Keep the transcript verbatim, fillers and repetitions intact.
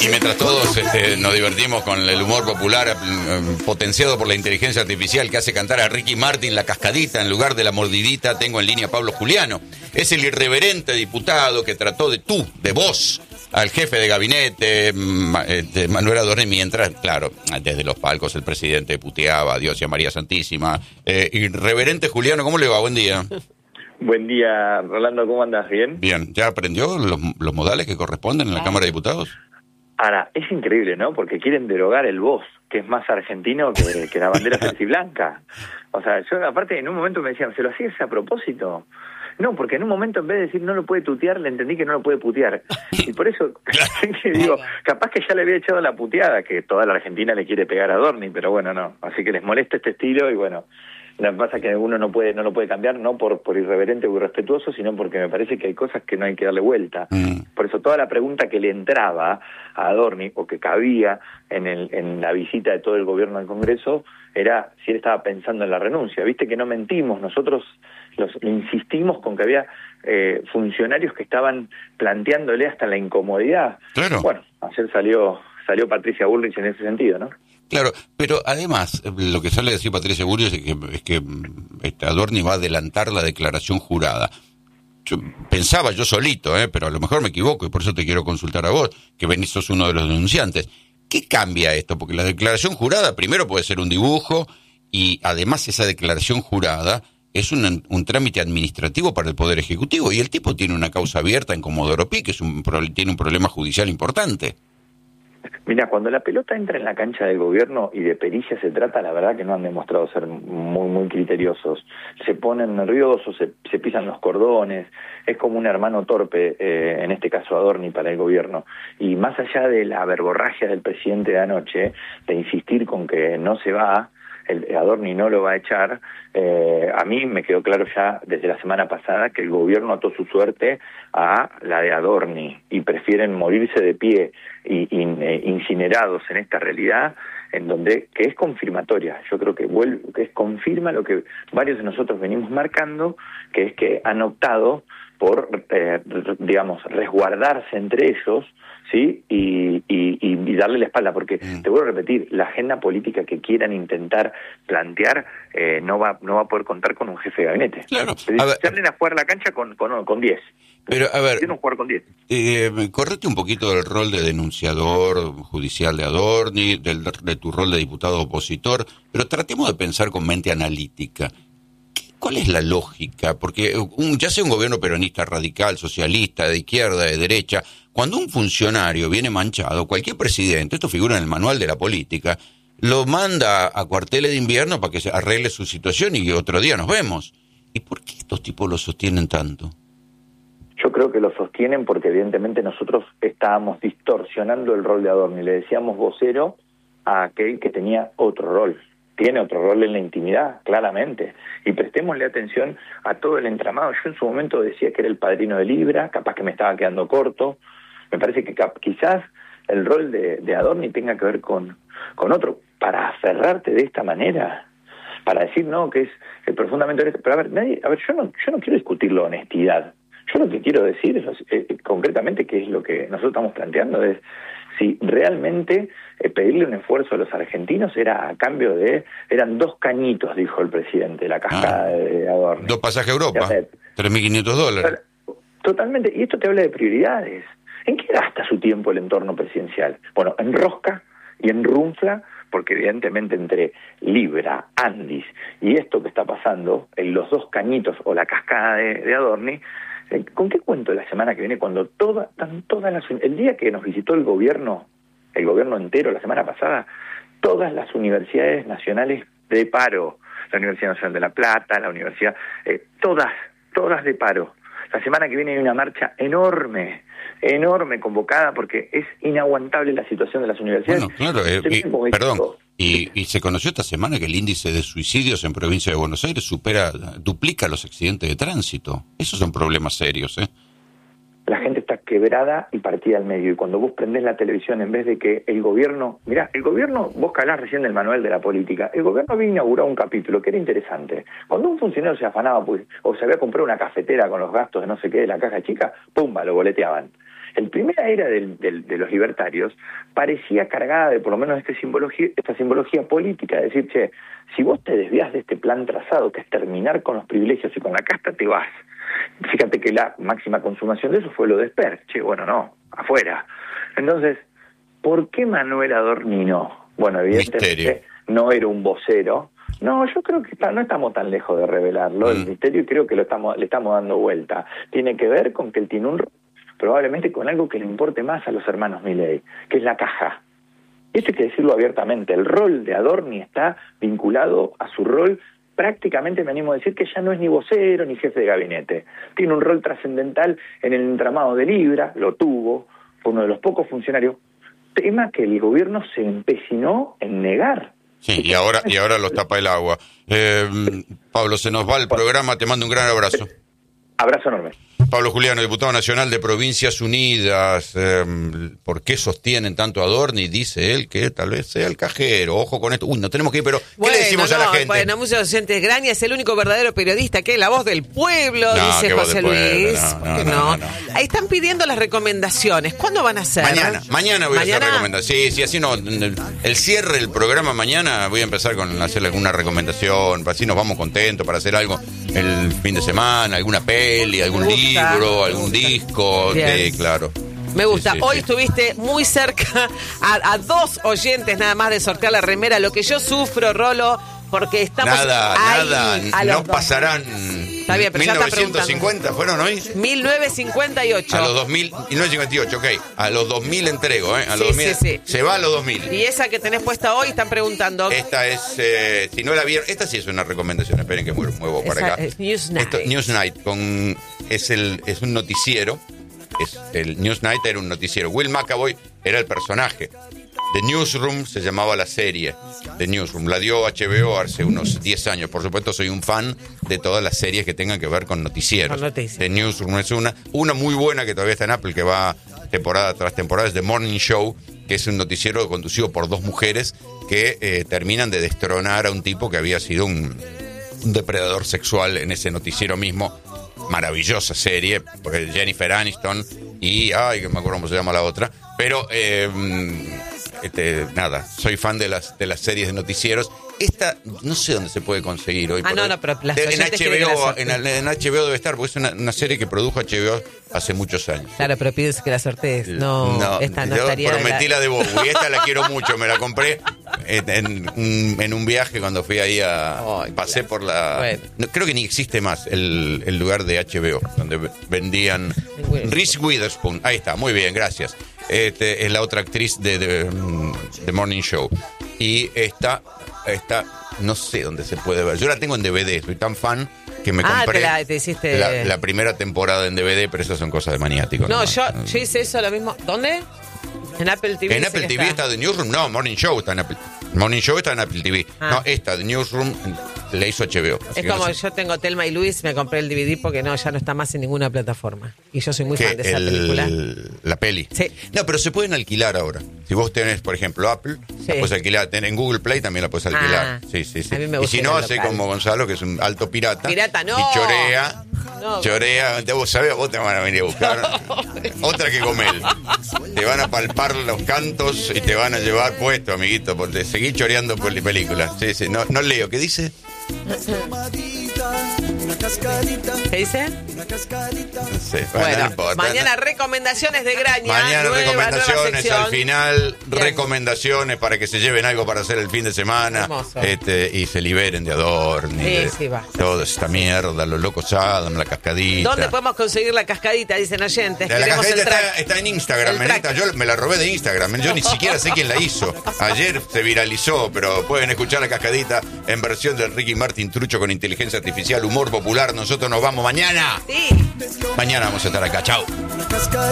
Y mientras todos este, nos divertimos con el humor popular eh, potenciado por la inteligencia artificial que hace cantar a Ricky Martin la cascadita en lugar de la mordidita, tengo en línea a Pablo Juliano. Es el irreverente diputado que trató de tú, de vos, al jefe de gabinete, de Manuel Adorni, mientras, claro, desde los palcos el presidente puteaba a Dios y a María Santísima. Eh, irreverente Juliano, ¿cómo le va? Buen día. Buen día, Rolando, ¿cómo andas? ¿Bien? Bien, ¿ya aprendió los, los modales que corresponden en la Cámara de Diputados? Ahora, es increíble, ¿no? Porque quieren derogar el vos, que es más argentino que, que la bandera celeste y blanca. O sea, yo aparte en un momento me decían, ¿se lo hacías a propósito? No, porque en un momento en vez de decir no lo puede tutear, le entendí que no lo puede putear. Y por eso, digo, capaz que ya le había echado la puteada, que toda la Argentina le quiere pegar a Adorni, pero bueno, no. Así que les molesta este estilo y bueno, lo que pasa es que uno no puede no lo puede cambiar, no por, por irreverente o irrespetuoso, sino porque me parece que hay cosas que no hay que darle vuelta. Mm. Por eso toda la pregunta que le entraba a Adorni, o que cabía en, el, en la visita de todo el gobierno al Congreso, era si él estaba pensando en la renuncia. Viste que no mentimos, nosotros los insistimos con que había eh, funcionarios que estaban planteándole hasta la incomodidad. Claro. Bueno, ayer salió salió Patricia Bullrich en ese sentido, ¿no? Claro, pero además, lo que sale a decir Patricia Bullrich es que, es que este, Adorni va a adelantar la declaración jurada. Yo pensaba yo solito, eh, pero a lo mejor me equivoco y por eso te quiero consultar a vos, que venís sos uno de los denunciantes. ¿Qué cambia esto? Porque la declaración jurada primero puede ser un dibujo y además esa declaración jurada es un, un trámite administrativo para el Poder Ejecutivo y el tipo tiene una causa abierta en Comodoro Pi, que es un, tiene un problema judicial importante. Mira, cuando la pelota entra en la cancha del gobierno y de pericia se trata, la verdad que no han demostrado ser muy muy criteriosos. Se ponen nerviosos, se, se pisan los cordones, es como un hermano torpe, eh, en este caso Adorni, para el gobierno. Y más allá de la verborragia del presidente de anoche, de insistir con que no se va, el Adorni no lo va a echar, eh, a mí me quedó claro ya desde la semana pasada que el gobierno ató su suerte a la de Adorni y prefieren morirse de pie y, y eh, incinerados en esta realidad en donde que es confirmatoria. Yo creo que vuelve, que es confirma lo que varios de nosotros venimos marcando, que es que han optado por, eh, digamos, resguardarse entre ellos, ¿sí? Y, y, y darle la espalda, porque mm. te vuelvo a repetir, la agenda política que quieran intentar plantear eh, no va no va a poder contar con un jefe de gabinete. Claro. Salen a jugar la cancha con con con diez. Pero, a ver, quieren jugar con diez. Eh, correte un poquito del rol de denunciador judicial de Adorni, del, de tu rol de diputado opositor, pero tratemos de pensar con mente analítica. ¿Cuál es la lógica? Porque un, ya sea un gobierno peronista radical, socialista, de izquierda, de derecha, cuando un funcionario viene manchado, cualquier presidente, esto figura en el manual de la política, lo manda a cuarteles de invierno para que se arregle su situación y otro día nos vemos. ¿Y por qué estos tipos lo sostienen tanto? Yo creo que lo sostienen porque evidentemente nosotros estábamos distorsionando el rol de Adorni. Le decíamos vocero a aquel que tenía otro rol. Tiene otro rol en la intimidad, claramente. Y prestémosle atención a todo el entramado. Yo en su momento decía que era el padrino de Libra, capaz que me estaba quedando corto. Me parece que cap- quizás el rol de, de Adorni tenga que ver con, con otro. Para aferrarte de esta manera, para decir no, que es el profundamente honesto. Pero a ver, nadie, a ver, yo no, yo no quiero discutir la honestidad. Yo lo que quiero decir es, eh, concretamente, que es lo que nosotros estamos planteando, es si realmente eh, pedirle un esfuerzo a los argentinos era a cambio de, eran dos cañitos, dijo el presidente, la cascada ah, de Adorni. Dos pasajes a Europa, tres mil quinientos dólares. Totalmente, y esto te habla de prioridades. ¿En qué gasta su tiempo el entorno presidencial? Bueno, en rosca y en runfla, porque evidentemente entre Libra, Andis y esto que está pasando, en los dos cañitos o la cascada de, de Adorni, ¿con qué cuento la semana que viene cuando toda, tan, todas las, el día que nos visitó el gobierno, el gobierno entero la semana pasada, todas las universidades nacionales de paro, la Universidad Nacional de La Plata, la universidad, eh, todas, todas de paro. La semana que viene hay una marcha enorme, enorme convocada porque es inaguantable la situación de las universidades. Bueno, claro, eh, y, perdón, y, y se conoció esta semana que el índice de suicidios en provincia de Buenos Aires supera, duplica los accidentes de tránsito. Esos son problemas serios, ¿eh? La gente está quebrada y partida al medio. Y cuando vos prendés la televisión, en vez de que el gobierno... Mirá, el gobierno, vos calás recién del manual de la política, el gobierno había inaugurado un capítulo que era interesante. Cuando un funcionario se afanaba, pues, o se había comprado una cafetera con los gastos de no sé qué de la caja chica, ¡pumba!, lo boleteaban. El primera era del, del, de los libertarios parecía cargada de por lo menos este simbología, esta simbología política, de decir, che, si vos te desvías de este plan trazado, que es terminar con los privilegios y con la casta, te vas. Fíjate que la máxima consumación de eso fue lo de Esper. Che, bueno, no, afuera. Entonces, ¿por qué Manuel Adorni no? Bueno, evidentemente misterio. No era un vocero. No, yo creo que está, no estamos tan lejos de revelarlo, mm. el misterio, y creo que lo estamos, le estamos dando vuelta. Tiene que ver con que él tiene un, probablemente con algo que le importe más a los hermanos Milei, que es la caja. Esto hay que decirlo abiertamente, el rol de Adorni está vinculado a su rol, prácticamente me animo a decir que ya no es ni vocero ni jefe de gabinete. Tiene un rol trascendental en el entramado de Libra, lo tuvo, fue uno de los pocos funcionarios, tema que el gobierno se empecinó en negar. Sí, y ahora, y ahora los tapa el agua. Eh, Pablo, se nos va el programa, te mando un gran abrazo. Abrazo enorme. Pablo Juliano, diputado nacional de Provincias Unidas. Eh, ¿Por qué sostienen tanto a Adorni? Dice él que tal vez sea el cajero. Ojo con esto. Uy, no tenemos que ir, pero ¿qué bueno, le decimos no, a la gente? Bueno, muchos docentes, Graña es el único verdadero periodista que es la voz del pueblo, no, dice José Luis. No, no, no, no, no, no. Ahí están pidiendo las recomendaciones. ¿Cuándo van a ser? Mañana, mañana voy ¿Mañana? a hacer recomendaciones. Sí, sí, así no. El cierre del programa mañana voy a empezar con hacerle alguna recomendación. Así nos vamos contentos para hacer algo el fin de semana, alguna peli, algún libro, algún disco. Sí, claro. Me gusta. Sí, sí, Hoy sí. estuviste muy cerca a, a dos oyentes nada más de sortear la remera. Lo que yo sufro, Rolo, porque estamos Nada, ahí nada. a los No dos. pasarán. Está bien, pero mil ya está novecientos cincuenta fueron hoy. mil novecientos cincuenta y ocho. A los dos mil, mil novecientos cincuenta y ocho, ok. A los dos mil entrego, ¿eh? A los Sí, dos mil. sí, sí. Se va a los dos mil. Y esa que tenés puesta hoy, están preguntando. Esta es, eh, si no la vieron, esta sí es una recomendación. Esperen que muevo, muevo para Esa acá. es Newsnight. Esto, Newsnight, con, es, el, es un noticiero. Es, el Newsnight era un noticiero. Will McAvoy era el personaje. The Newsroom se llamaba la serie. The Newsroom. La dio H B O hace unos diez años. Por supuesto, soy un fan de todas las series que tengan que ver con noticieros. Con noticias. The Newsroom es una. Una muy buena que todavía está en Apple, que va temporada tras temporada, es The Morning Show, que es un noticiero conducido por dos mujeres que eh, terminan de destronar a un tipo que había sido un, un depredador sexual en ese noticiero mismo. Maravillosa serie, porque Jennifer Aniston y, ay, que me acuerdo cómo se llama la otra, pero eh, este, nada, soy fan de las de las series de noticieros. Esta, no sé dónde se puede conseguir hoy. Ah, no, no, pero las en oyentes quieren que H B O, la en, en H B O debe estar, porque es una, una serie que produjo H B O hace muchos años. Claro, pero pides que la sortees. No, no esta no yo estaría. prometí la... la de Bowie, esta la quiero mucho, me la compré en, en, en un viaje cuando fui ahí a... Ay, pasé claro. por la... Bueno. No, creo que ni existe más el, el lugar de H B O, donde vendían... Reese Witherspoon, ahí está, muy bien, gracias. Este, es la otra actriz de The Morning Show. Y esta, esta, no sé dónde se puede ver. Yo la tengo en D V D, soy tan fan que me Ah, compré te la- te hiciste- la, la primera temporada en D V D, pero esas son cosas de maniáticos. No, ¿no? yo, yo hice eso lo mismo. ¿Dónde? En Apple T V. En dice Apple que T V está The Newsroom, no, Morning Show está en Apple. Morning Show está en Apple T V. Ah. No, esta, The Newsroom, le hizo H B O. Así Es que como no sé. yo tengo Telma y Luis, me compré el D V D porque no, ya no está más en ninguna plataforma. Y yo soy muy ¿Qué? fan de esa El- película. La peli. Sí. No, pero se pueden alquilar ahora. Si vos tenés, por ejemplo, Apple, Sí. la puedes alquilar. Ten- En Google Play también la puedes alquilar. Ah, sí, sí, sí. a mí me Y gusta si ir no, al hace local. como Gonzalo, que es un alto pirata. Pirata, no. Y chorea. No. Chorea. Te- Vos sabés, vos te van a venir a buscar. Otra que Gomel. Te van a palpar los cantos y te van a llevar puesto, amiguito, porque seguís choreando por la película. Sí, sí. No, no leo. ¿Qué dice? ¿Qué dice? No sé. Bueno, Bueno, no importa. mañana recomendaciones de Graña. Mañana nueva- nueva recomendaciones sección. al final, Bien. recomendaciones para que se lleven algo para hacer el fin de semana, Hermoso. este, y se liberen de Adorni, Sí, de sí, va. toda esta mierda, los locos Adam, la cascadita. ¿Dónde podemos conseguir la cascadita? Dicen oyentes. La, la Queremos el cascadita track. está, está en Instagram, El Menita. track. Yo me la robé de Instagram. Yo ni siquiera sé quién la hizo. Ayer se viralizó, pero pueden escuchar la cascadita en versión de Ricky Martin Trucho con inteligencia artificial, humor popular. Nosotros nos vamos mañana. Sí. Mañana vamos a estar acá. Chao.